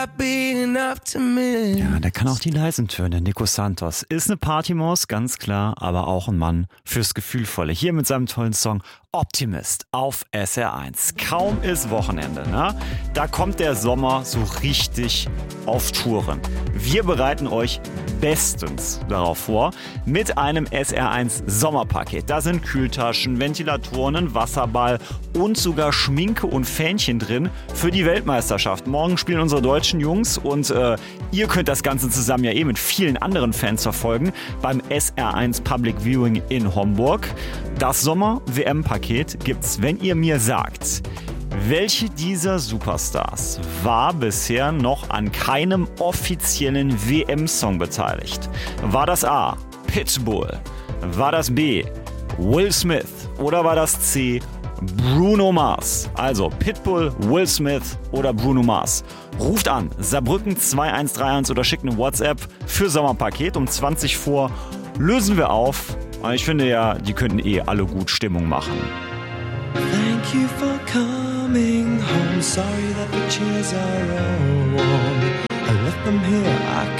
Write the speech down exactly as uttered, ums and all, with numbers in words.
Ja, der kann auch die leisen Töne. Nico Santos ist eine Partymaus, ganz klar, aber auch ein Mann fürs Gefühlvolle. Hier mit seinem tollen Song Optimist auf S R eins. Kaum ist Wochenende, ne? Da kommt der Sommer so richtig auf Touren. Wir bereiten euch bestens darauf vor mit einem S R eins Sommerpaket. Da sind Kühltaschen, Ventilatoren, ein Wasserball und sogar Schminke und Fähnchen drin für die Weltmeisterschaft. Morgen spielen unsere deutschen Jungs und äh, ihr könnt das Ganze zusammen ja eh mit vielen anderen Fans verfolgen beim S R eins Public Viewing in Homburg. Das Sommer-W M-Paket gibt's, wenn ihr mir sagt, welche dieser Superstars war bisher noch an keinem offiziellen W M-Song beteiligt? War das A. Pitbull? War das B. Will Smith? Oder war das C. Bruno Mars? Also Pitbull, Will Smith oder Bruno Mars. Ruft an, Saarbrücken zwei eins drei eins oder schickt eine WhatsApp für Sommerpaket. Um zwanzig vor lösen wir auf. Ich finde ja, die könnten eh alle gut Stimmung machen. Thank you for coming home. Sorry that the chairs are all warm. I left them here. I